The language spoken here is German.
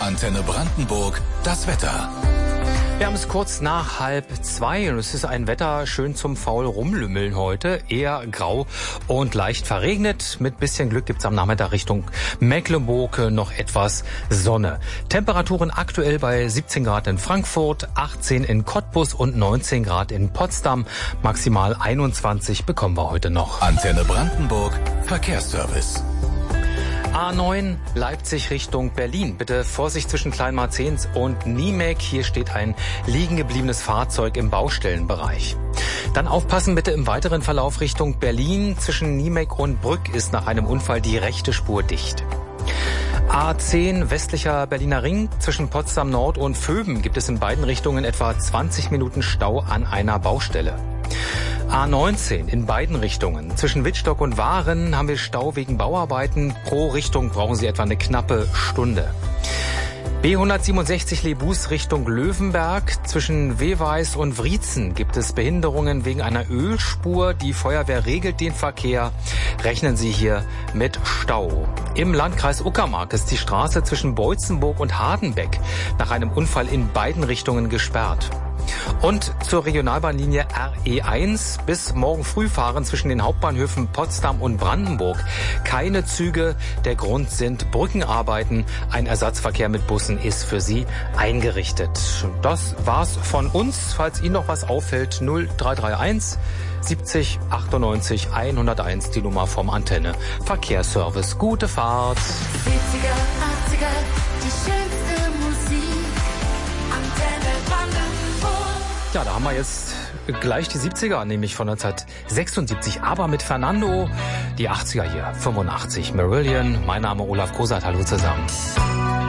Antenne Brandenburg, das Wetter. Wir haben es kurz nach 1:30 und es ist ein Wetter schön zum faul rumlümmeln heute. Eher grau und leicht verregnet. Mit bisschen Glück gibt's am Nachmittag Richtung Mecklenburg noch etwas Sonne. Temperaturen aktuell bei 17 Grad in Frankfurt, 18 in Cottbus und 19 Grad in Potsdam. Maximal 21 bekommen wir heute noch. Antenne Brandenburg, Verkehrsservice. A9 Leipzig Richtung Berlin. Bitte Vorsicht zwischen Kleinmarzens und Niemek. Hier steht ein liegen gebliebenes Fahrzeug im Baustellenbereich. Dann aufpassen bitte im weiteren Verlauf Richtung Berlin. Zwischen Niemek und Brück ist nach einem Unfall die rechte Spur dicht. A10 westlicher Berliner Ring. Zwischen Potsdam Nord und Vöben gibt es in beiden Richtungen etwa 20 Minuten Stau an einer Baustelle. A19 in beiden Richtungen. Zwischen Wittstock und Waren haben wir Stau wegen Bauarbeiten. Pro Richtung brauchen Sie etwa eine knappe Stunde. B167 Lebus Richtung Löwenberg. Zwischen Weweiß und Wriezen gibt es Behinderungen wegen einer Ölspur. Die Feuerwehr regelt den Verkehr. Rechnen Sie hier mit Stau. Im Landkreis Uckermark ist die Straße zwischen Beutzenburg und Hardenbeck nach einem Unfall in beiden Richtungen gesperrt. Und zur Regionalbahnlinie RE1 bis morgen früh fahren zwischen den Hauptbahnhöfen Potsdam und Brandenburg keine Züge. Der Grund sind Brückenarbeiten. Ein Ersatzverkehr mit Bussen ist für Sie eingerichtet. Das war's von uns. Falls Ihnen noch was auffällt, 0331 70 98 101, die Nummer vom Antenne Verkehrsservice. Gute Fahrt. 70er, 80er, die schönste Musik. Antenne Brandenburg. Ja, da haben wir jetzt gleich die 70er, nämlich von 1976, aber mit Fernando. Die 80er hier, 85, Marillion. Mein Name Olaf Kosat, hallo zusammen.